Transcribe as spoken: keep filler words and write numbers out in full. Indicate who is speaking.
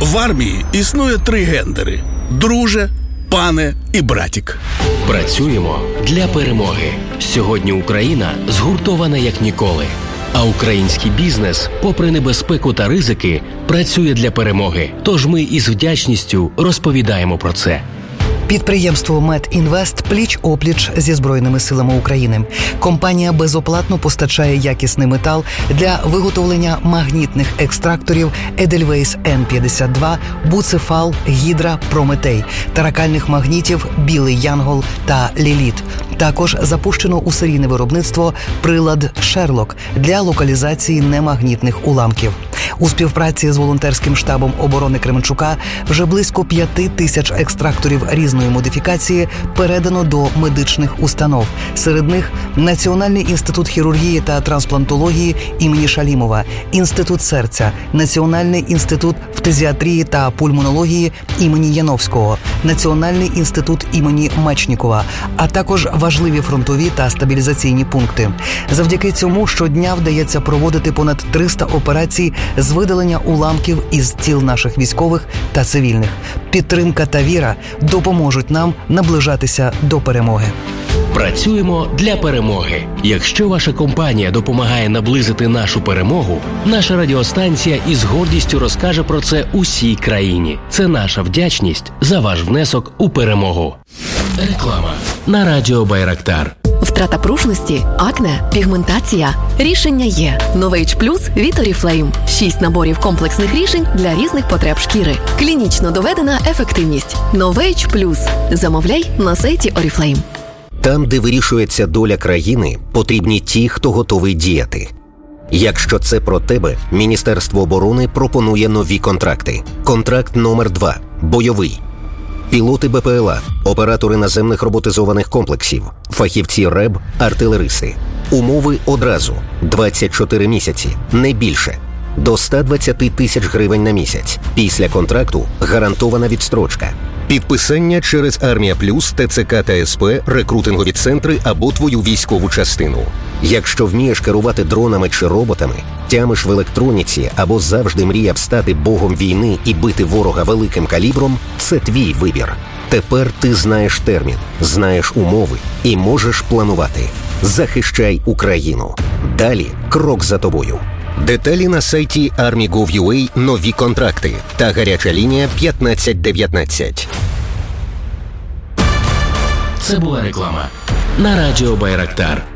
Speaker 1: В армії існує три гендери – друже, пане і братік.
Speaker 2: Працюємо для перемоги. Сьогодні Україна згуртована як ніколи. А український бізнес, попри небезпеку та ризики, працює для перемоги. Тож ми із вдячністю розповідаємо про це.
Speaker 3: Підприємство «Медінвест» пліч-опліч зі Збройними силами України. Компанія безоплатно постачає якісний метал для виготовлення магнітних екстракторів Edelweiss Ен п'ятдесят два, Буцефал, Гідра, Прометей, таракальних магнітів Білий Янгол та Ліліт. Також запущено у серійне виробництво прилад «Шерлок» для локалізації немагнітних уламків. У співпраці з волонтерським штабом оборони Кременчука вже близько п'яти тисяч екстракторів різної модифікації передано до медичних установ. Серед них Національний інститут хірургії та трансплантології імені Шалімова, Інститут серця, Національний інститут фтизіатрії та пульмонології імені Яновського, Національний інститут імені Мечнікова, а також важливі фронтові та стабілізаційні пункти. Завдяки цьому щодня вдається проводити понад триста операцій з видалення уламків із тіл наших військових та цивільних. Підтримка та віра допоможуть нам наближатися до перемоги.
Speaker 2: Працюємо для перемоги. Якщо ваша компанія допомагає наблизити нашу перемогу, наша радіостанція із гордістю розкаже про це усій країні. Це наша вдячність за ваш внесок у перемогу. Реклама на радіо Байрактар.
Speaker 4: Втрата пружності, акне, пігментація. Рішення є. Новейдж Плюс від Oriflame. Шість наборів комплексних рішень для різних потреб шкіри. Клінічно доведена ефективність. Новейдж Плюс. Замовляй на сайті Oriflame.
Speaker 5: Там, де вирішується доля країни, потрібні ті, хто готовий діяти. Якщо це про тебе, Міністерство оборони пропонує нові контракти. Контракт номер два – бойовий. Пілоти Бе Пе Ел А, оператори наземних роботизованих комплексів, фахівці РЕБ, артилеристи. Умови одразу – двадцять чотири місяці, не більше. До ста двадцяти тисяч гривень на місяць. Після контракту гарантована відстрочка. Підписання через Армія Плюс, Те Це Ка та Ес Пе, рекрутингові центри або твою військову частину. Якщо вмієш керувати дронами чи роботами, тямиш в електроніці або завжди мріяв стати богом війни і бити ворога великим калібром, це твій вибір. Тепер ти знаєш термін, знаєш умови і можеш планувати. Захищай Україну. Далі крок за тобою. Деталі на сайті армі крапка гов крапка ю а, нові контракти та гаряча лінія п'ятнадцять дев'ятнадцять.
Speaker 2: Це була реклама на радіо Байрактар.